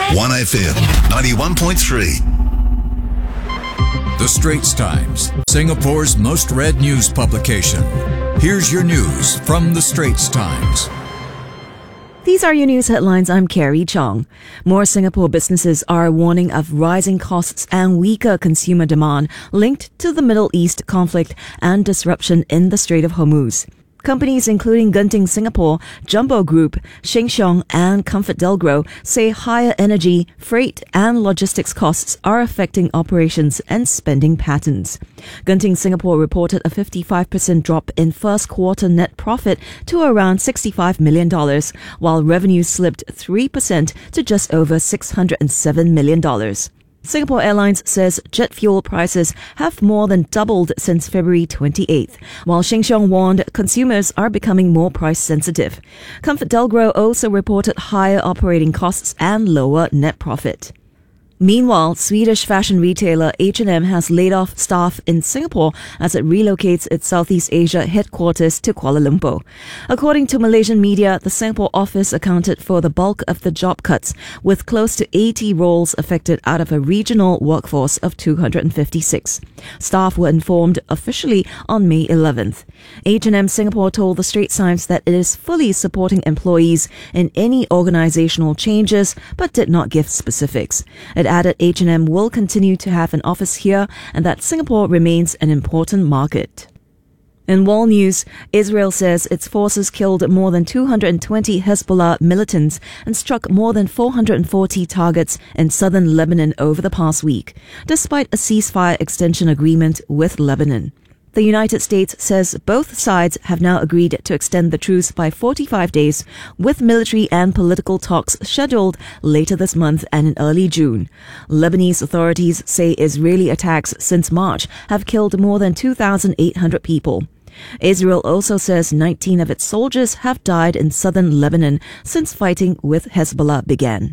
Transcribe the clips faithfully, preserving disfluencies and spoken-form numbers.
one F M, ninety-one point three. The Straits Times, Singapore's most read news publication. Here's your news from The Straits Times. These are your news headlines. I'm Carrie Chong. More Singapore businesses are warning of rising costs and weaker consumer demand linked to the Middle East conflict and disruption in the Strait of Hormuz. Companies including Genting Singapore, Jumbo Group, Sheng Siong and ComfortDelGro say higher energy, freight and logistics costs are affecting operations and spending patterns. Genting Singapore reported a fifty-five percent drop in first quarter net profit to around sixty-five million dollars, while revenue slipped three percent to just over six hundred seven million dollars. Singapore Airlines says jet fuel prices have more than doubled since February twenty-eighth, while Sheng Siong warned consumers are becoming more price sensitive. ComfortDelGro also reported higher operating costs and lower net profit. Meanwhile, Swedish fashion retailer H and M has laid off staff in Singapore as it relocates its Southeast Asia headquarters to Kuala Lumpur. According to Malaysian media, the Singapore office accounted for the bulk of the job cuts, with close to eighty roles affected out of a regional workforce of two hundred fifty-six. Staff were informed officially on May eleventh. H and M Singapore told the Straits Times that it is fully supporting employees in any organizational changes, but did not give specifics. It added H and M will continue to have an office here and that Singapore remains an important market. In world news, Israel says its forces killed more than two hundred twenty Hezbollah militants and struck more than four hundred forty targets in southern Lebanon over the past week, despite a ceasefire extension agreement with Lebanon. The United States says both sides have now agreed to extend the truce by forty-five days, with military and political talks scheduled later this month and in early June. Lebanese authorities say Israeli attacks since March have killed more than two thousand eight hundred people. Israel also says nineteen of its soldiers have died in southern Lebanon since fighting with Hezbollah began.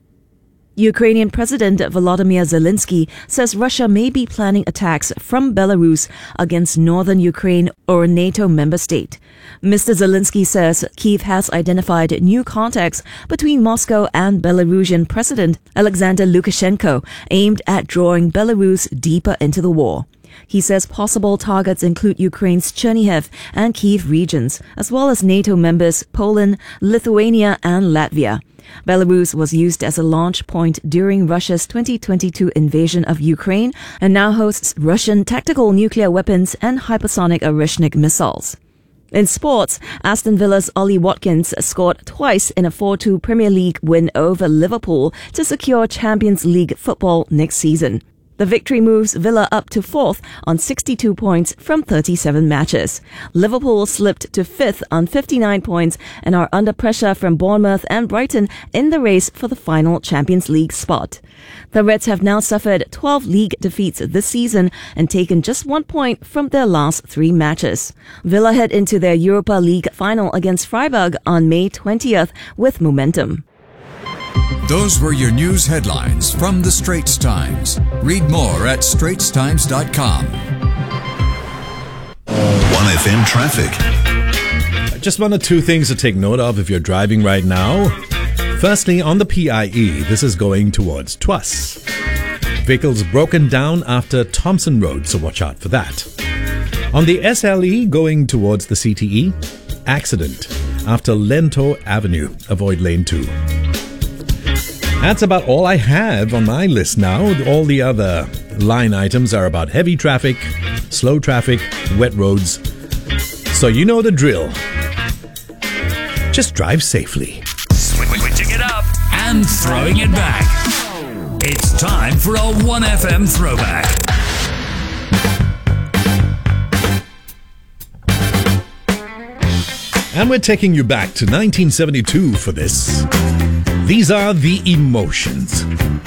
Ukrainian President Volodymyr Zelensky says Russia may be planning attacks from Belarus against northern Ukraine or a NATO member state. Mister Zelensky says Kyiv has identified new contacts between Moscow and Belarusian President Alexander Lukashenko aimed at drawing Belarus deeper into the war. He says possible targets include Ukraine's Chernihiv and Kyiv regions, as well as NATO members Poland, Lithuania and Latvia. Belarus was used as a launch point during Russia's twenty twenty-two invasion of Ukraine and now hosts Russian tactical nuclear weapons and hypersonic Oreshnik missiles. In sports, Aston Villa's Ollie Watkins scored twice in a four two Premier League win over Liverpool to secure Champions League football next season. The victory moves Villa up to fourth on sixty-two points from thirty-seven matches. Liverpool slipped to fifth on fifty-nine points and are under pressure from Bournemouth and Brighton in the race for the final Champions League spot. The Reds have now suffered twelve league defeats this season and taken just one point from their last three matches. Villa head into their Europa League final against Freiburg on May twentieth with momentum. Those were your news headlines from The Straits Times. Read more at straits times dot com. one F M traffic. Just one or two things to take note of if you're driving right now. Firstly, on the P I E, this is going towards Tuas. Vehicles broken down after Thompson Road, so watch out for that. On the S L E going towards the C T E, accident after Lento Avenue. Avoid lane two. That's about all I have on my list now. All the other line items are about heavy traffic, slow traffic, wet roads. So you know the drill. Just drive safely. Switching it up and throwing it back. It's time for a one F M throwback. And we're taking you back to nineteen seventy-two for this. These are The Emotions.